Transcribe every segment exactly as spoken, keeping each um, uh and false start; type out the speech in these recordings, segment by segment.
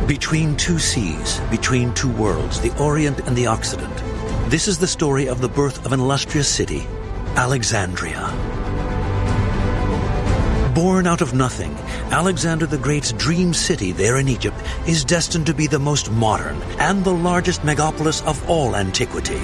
Between two seas, between two worlds, the Orient and the Occident, this is the story of the birth of an illustrious city, Alexandria. Born out of nothing, Alexander the Great's dream city there in Egypt is destined to be the most modern and the largest megapolis of all antiquity.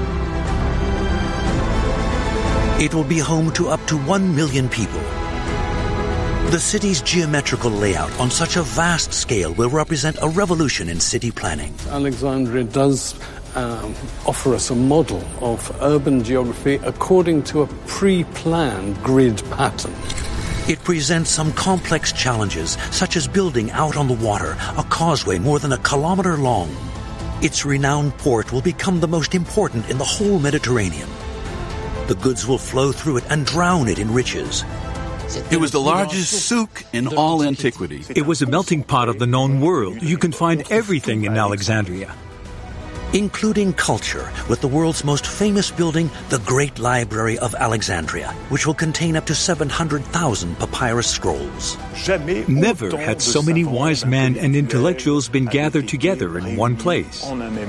It will be home to up to one million people. The city's geometrical layout on such a vast scale will represent a revolution in city planning. Alexandria does um, offer us a model of urban geography according to a pre-planned grid pattern. It presents some complex challenges, such as building out on the water a causeway more than a kilometer long. Its renowned port will become the most important in the whole Mediterranean. The goods will flow through it and drown it in riches. It was the largest souk in all antiquity. It was a melting pot of the known world. You can find everything in Alexandria. Including culture, with the world's most famous building, the Great Library of Alexandria, which will contain up to seven hundred thousand papyrus scrolls. Never had so many wise men and intellectuals been gathered together in one place.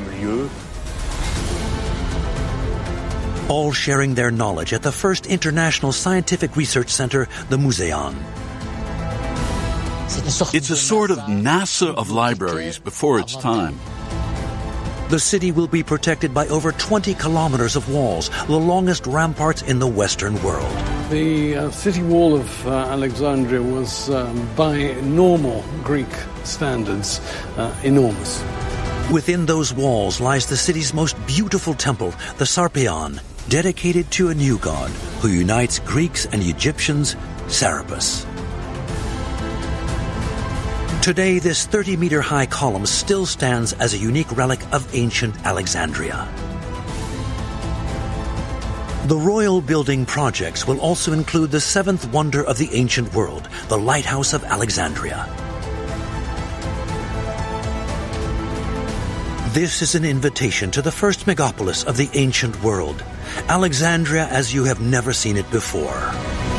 All sharing their knowledge at the first international scientific research center, the Museion. It's a sort of NASA of libraries before its time. The city will be protected by over twenty kilometers of walls, the longest ramparts in the Western world. The uh, city wall of uh, Alexandria was, um, by normal Greek standards, uh, enormous. Within those walls lies the city's most beautiful temple, the Sarpeion, dedicated to a new god who unites Greeks and Egyptians, Serapis. Today, this thirty-meter high column still stands as a unique relic of ancient Alexandria. The royal building projects will also include the seventh wonder of the ancient world, the Lighthouse of Alexandria. This is an invitation to the first megapolis of the ancient world, Alexandria as you have never seen it before.